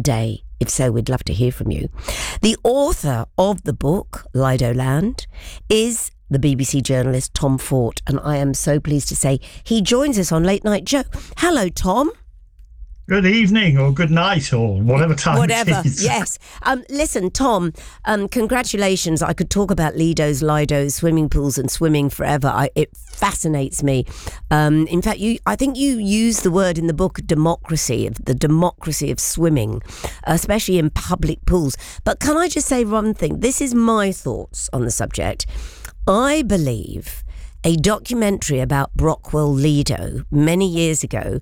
today? If so, we'd love to hear from you. The author of the book, Lido Land, is the BBC journalist Tom Fort, and I am so pleased to say he joins us on Late Night Joe. Hello, Tom. Good evening or good night or whatever time Whatever, it is. yes. Listen, Tom, congratulations. I could talk about Lidos, Lidos, swimming pools and swimming forever. It fascinates me. In fact, I think you use the word in the book, democracy, the democracy of swimming, especially in public pools. But can I just say one thing? This is my thoughts on the subject. I believe a documentary about Brockwell Lido many years ago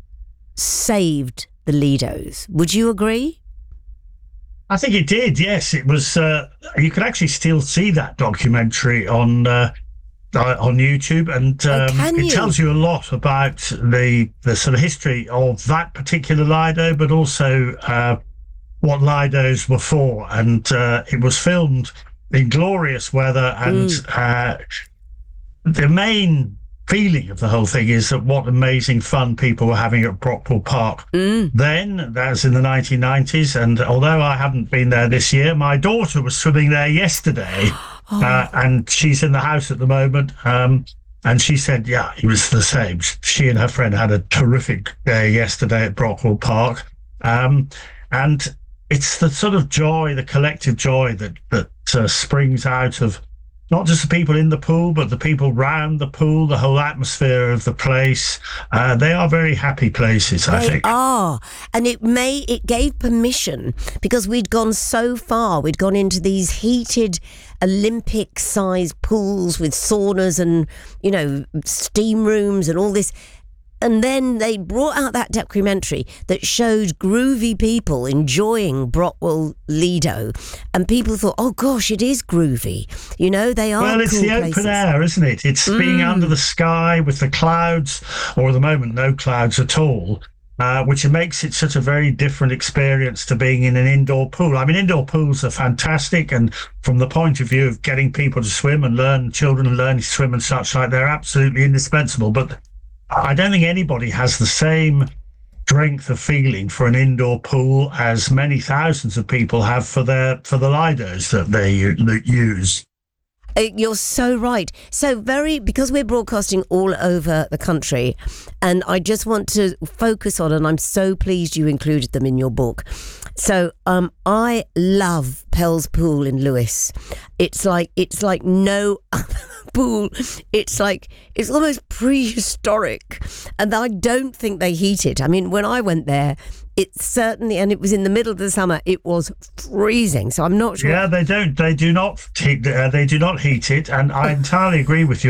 saved the Lidos. Would you agree? I think it did, yes. It was, you could actually still see that documentary on YouTube, and it tells you a lot about the sort of history of that particular Lido, but also what Lidos were for. And it was filmed in glorious weather, and the main feeling of the whole thing is that what amazing fun people were having at Brockwell Park then. That was in the 1990s, and although I haven't been there this year, my daughter was swimming there yesterday. And she's in the house at the moment, and she said, yeah, it was the same. She and her friend had a terrific day yesterday at Brockwell Park, and it's the sort of joy, the collective joy that springs out of not just the people in the pool, but the people round the pool, the whole atmosphere of the place. They are very happy places, I think. They are. And it gave permission, because we'd gone so far. We'd gone into these heated Olympic-sized pools with saunas and, steam rooms and all this. And then they brought out that documentary that showed groovy people enjoying Brockwell Lido. And people thought, oh, gosh, it is groovy. They are Well, it's cool the places. open air, isn't it? It's being under the sky with the clouds, or at the moment, no clouds at all, which makes it such a very different experience to being in an indoor pool. I mean, indoor pools are fantastic. And from the point of view of getting people to swim and children learning to swim and such like, they're absolutely indispensable. But I don't think anybody has the same strength of feeling for an indoor pool as many thousands of people have for the Lidos that they use. You're so right. So because we're broadcasting all over the country, and I just want to focus on, and I'm so pleased you included them in your book. So I love Pell's Pool in Lewes. It's like no other pool. It's almost prehistoric, and I don't think they heat it. I mean, when I went there, it certainly, and it was in the middle of the summer, it was freezing. So I'm not sure. Yeah, they do not heat it, and I entirely agree with you.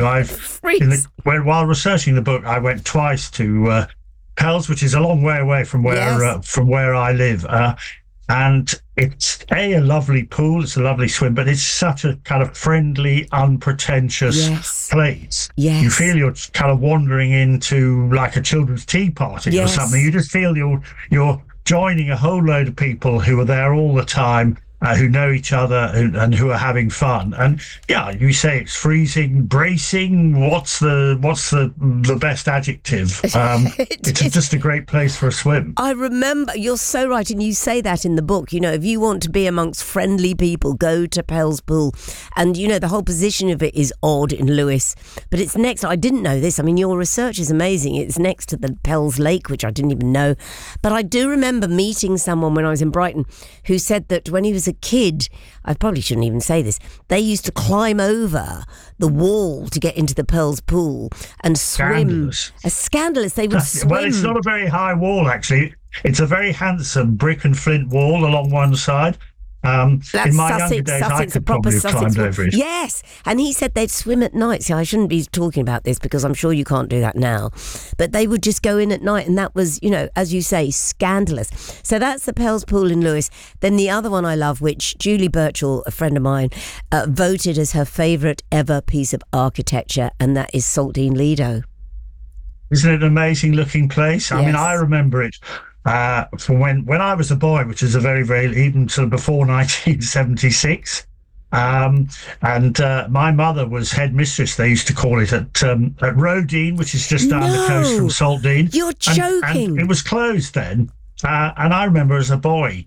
While researching the book, I went twice to Pell's, which is a long way away from where I live, and it's a lovely pool. It's a lovely swim, but it's such a kind of friendly, unpretentious place. Yes. You feel you're kind of wandering into like a children's tea party or something. You just feel you're joining a whole load of people who are there all the time, who know each other and who are having fun. And yeah, you say it's freezing, bracing. What's the best adjective? It's just a great place for a swim. I remember, you're so right, and you say that in the book. If you want to be amongst friendly people, go to Pell's Pool. And the whole position of it is odd in Lewes, but it's next. I didn't know this. I mean, your research is amazing. It's next to the Pell's Lake, which I didn't even know. But I do remember meeting someone when I was in Brighton who said that when he was a kid, I probably shouldn't even say this, they used to climb over the wall to get into the Pell's Pool and swim. Scandalous. They would swim. Well, it's not a very high wall, actually. It's a very handsome brick and flint wall along one side. That's in my Sussex, younger days, I could proper probably have Sussex climbed wall. over it. Yes, and he said they'd swim at night. See, I shouldn't be talking about this because I'm sure you can't do that now. But they would just go in at night, and that was, as you say, scandalous. So that's the Pell's Pool in Lewes. Then the other one I love, which Julie Birchall, a friend of mine, voted as her favourite ever piece of architecture, and that is Saltdean Lido. Isn't it an amazing looking place? I mean, I remember it from when I was a boy, which is a very, very, even sort of before 1976. And my mother was headmistress, they used to call it, at Roedean, which is just down the coast from Saltdean. You're joking. And it was closed then. And I remember as a boy